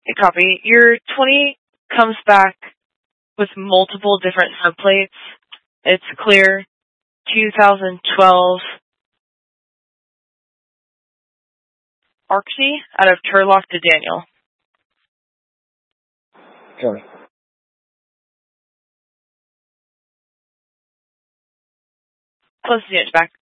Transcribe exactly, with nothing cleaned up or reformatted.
Copy. Your twenty comes back with multiple different templates. It's clear. twenty twelve Arksy out of Turlock to Daniel. Tony. Close the edge back.